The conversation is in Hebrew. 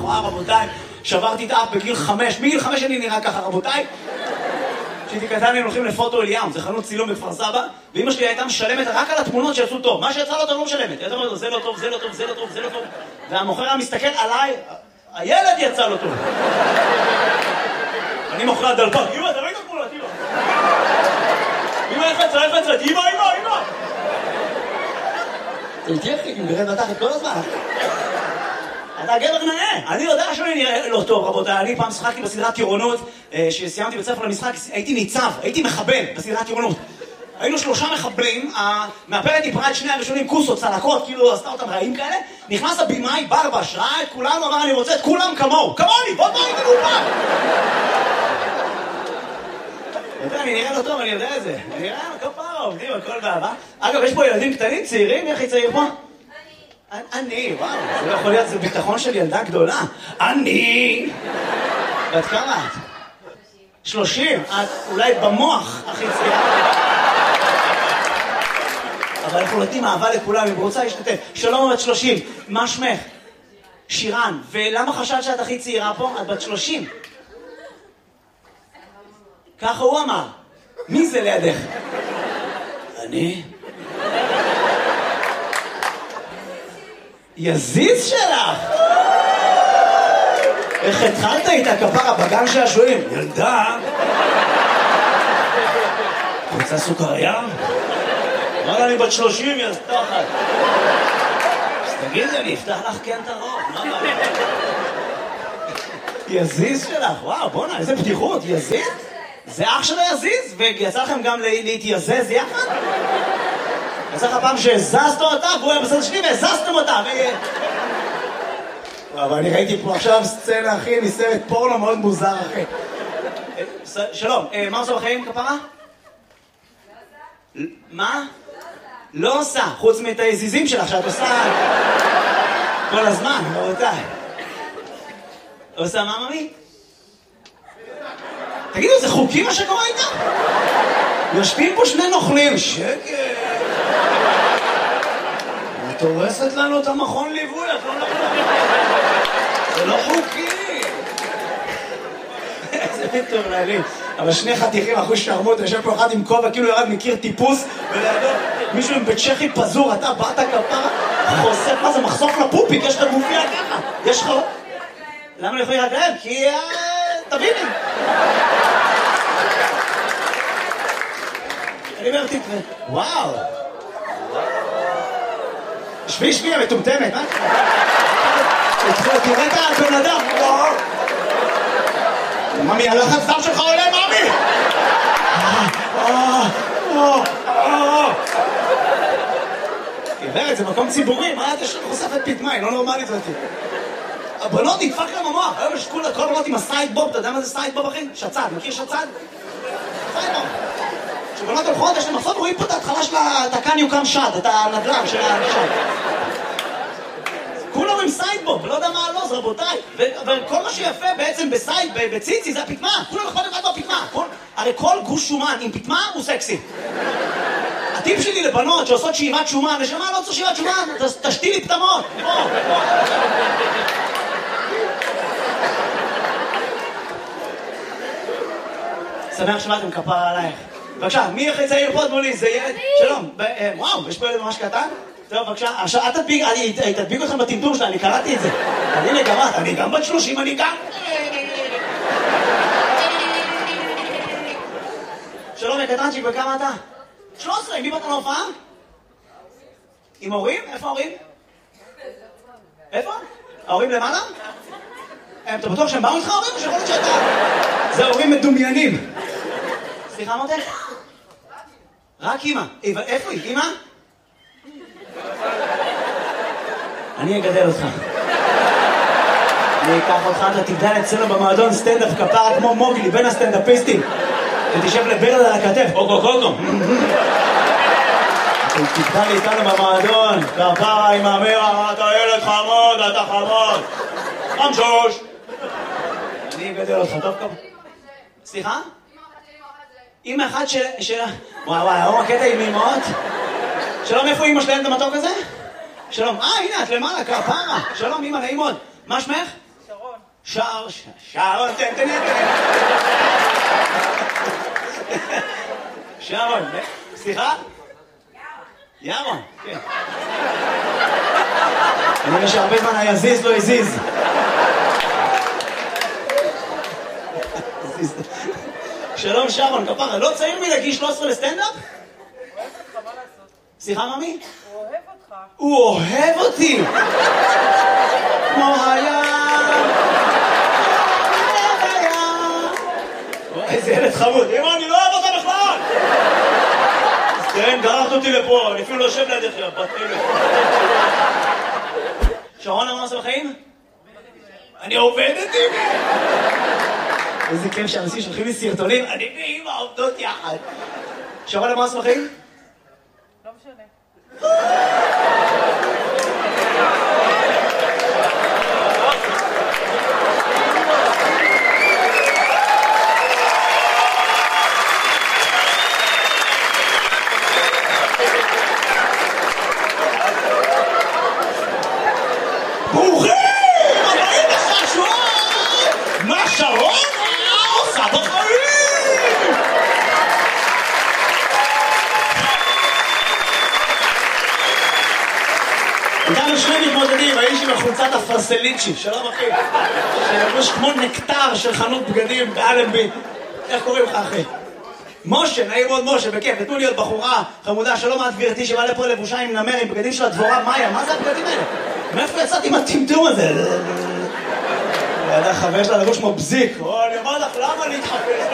וואו רבותיי, שברתי את האף בגיל 5, מגיל 5 אני נראה ככה רבותיי. כשהייתי קטן הם הולכים לפוטו אליאם, זה חנות צילום בכפר סבא, ואמא שלי הייתה משלמת רק על התמונות שיצאו טוב, מה שיצא לא טוב לא משלמת, היא הייתה אומרת, זה לא טוב, זה לא טוב, זה לא טוב, זה לא טוב, והמוכר היה מסתכל עליי, הילד יצא לא טוב. אני מוכר דלפק, אמא, תראי את התמונות, אמא. אמא, איך אצלת, אמא. זה תהיה אחי, אם גרד בתחת כל הזמן. אתה גבר נאה, אני יודע שאני נראה לא טוב רבותיי, אני פעם שחקתי בסדרת טירונות, שסיימתי בית ספר למשחק, הייתי ניצב, הייתי מחבל בסדרת טירונות. היינו 3 מחבלים, המאפרת דיברה את שני הראשונים, כוסות, צלקות, כאילו עשתה אותם רעים כאלה, נכנס הבימאי ברבש, ראה את כולנו, אמר אני רוצה את כולם כמוהו, כמוני, בוא תראי את הגופה! אני נראה לא טוב, אני יודע את זה, אני נראה כפרה, עובדים, הכל באהבה. אגב, יש פה ילדים קטנים, צעירים, איך היא צעיר פה? אני, וואו, זה לא יכול להיות, זה ביטחון של ילדה גדולה. אני! בת כמה את? 30. את אולי במוח הכי צעירה. אבל אנחנו נותנים אהבה לכולם, אם רוצה להשתתף. שלום, בת 30. מה שמך? שירן. ולמה חשבת שאת הכי צעירה פה? את בת 30. ככה הוא אמר. מי זה לידך? אני? יזיז שלך! איך התחלת איתה כפרה בגן שעשועים? ילדה! רוצה סוכריה? אמרה אני בת 30, יא סתחת. אז תגידי, אני אפתח לך כן את הרוב, מה מה? יזיז שלך, וואו, בוא'נה, איזה פתיחות, יזיז? זה אח שלו יזיז? ויצא לכם גם להתייזז יחד? יצא לך פעם שהזזת אותה, והוא היה בסדר שלי והזזתם אותה, אבל אני ראיתי פה עכשיו סצנה, אחי, מסרט פורנו מאוד מוזר, אחי. שלום, מה עושה בחיים, כפרה? מה? לא עושה, חוץ מאת היזיזים שלך שאת עושה כל הזמן, רבותיי. עושה מה, ממי? תגידו, זה חוקי מה שקורה איתה? יושבים פה 2 נוכלים, שקט. את הורסת לנו את המכון ליווי, את לא נוכלים. זה לא חוקי. איזה מטורללים. אבל 2 חתיכים, אחוז שרמות, יושב פה אחד עם כובע, כאילו ירד מכיר טיפוס, ולידו מישהו עם בית צ'כי פזור, אתה באת כפרה, חושף, מה זה, מחשוף לפופיק, יש לך גופיה ככה, יש לך... למה לא יכולים להגרב? כי... תביני. אני אומר, תתראה, וואו. שבי, המטומטמת, מה? תראה את הבן אדם, וואו. ממי, הלחץ דם שלך עולה, ממי! גברת, זה מקום ציבורי, מה את יש חושפת פתמה, היא לא נורמלית אותי. הבנות נדפק להם המוח, היום יש כל הבנות עם הסיידבוב, אתה יודע מה זה סיידבוב אחי? שצד, מכיר שצד? סיידבוב. כשבנות הולכות, יש להם מחסות, רואים פה את ההתחלה של התקן יוקם שד, את הנדל"ן של השד. כולם עם סיידבוב, לא יודע מה הלוז, רבותיי. וכל מה שיפה בעצם בסייד, בציצי, זה הפתמה. כולם יכולים לבד בפתמה. הרי כל גוש שומן עם פתמה הוא סקסי. הטיפ שלי לבנות שעושות שאיבת שומן, נשמה לא צריך שאיבת שומן, תשתי לי פתמות. שמח שבאתם כפרה עלייך. בבקשה, מי הכי צעיר פה תמולי? זה ילד? שלום. וואו, יש פה ילד ממש קטן? טוב, בבקשה. עכשיו, אני תדביק אתכם בטמטום שלה, אני קראתי את זה. הנה גם את, אני גם בת 30, אני גם... שלום, קטנצ'יק, וכמה אתה? 13, מי באת להופעה? עם הורים? איפה ההורים? איפה? ההורים למעלה? אתה בטוח שהם באו איתך ההורים או שיכול להיות שאתה... זה ההורים מדומיינים. סליחה, מותך? רק אמא. איפה היא? אמא? אני אגדל אותך. אני אקח אותך, אתה תגדל אצלנו במועדון סטנדאפ כפרה כמו מוגלי, בין הסטנדאפיסטים. ותשב לברד על הכתף, אוקו. תגדל איתנו במועדון, כפרה עם אמרה, אתה ילד חמוד, אתה חמוד. חמשוש. אני אגדל אותך, טוב כפרה. סליחה? אמא אחת של... וואי, הוא הקטע עם אמאות. שלום, איפה אמא שלהם את המתוק הזה? שלום, הנה, את למעלה, כפרה. שלום, אמא, נעים מאוד. מה שמך? שרון. שרון, תן. שרון, סליחה? ירון, כן. אני רואה שהרבה זמן היה זיז, לא הזיז. שלום שרון, כפרה, לא צעיר מלגיל 13 לסטנדאפ? אוהב אותך, מה לעשות? סליחה, ממי? הוא אוהב אותך. הוא אוהב אותי! כמו איזה ילד חמוד. אמא, אני לא אוהב אותה בכלל! כן, גררת אותי לפה, אני אפילו לא יושב לידך, בטלת. שרון, מה עושה בחיים? אני עובדת עם זה! איזה כיף שאנשים שולחים לי סרטונים, אני ואמא עובדות יחד. שרון, מה עושה בחיים? לא משנה. ברוכים! הבאים לחשון! מה שרון עושה בחיים? איתנו שני מתמודדים, האיש עם החולצת הפרסליצ'י, שלום אחי, שלבוש כמו נקטר של חנות בגדים באלנבי. איך קוראים לך אחי? משה, נעים מאוד משה, בכיף, נתנו לי עוד בחורה חמודה, שלום את גברתי שבאה לפה לבושה עם נמר, עם בגדים של הדבורה מאיה, מה זה הבגדים האלה? מאיפה יצאתי עם הטמטום הזה? ידע חבר שלה לבוש כמו בזיק, אני אומר לך, למה להתחפש?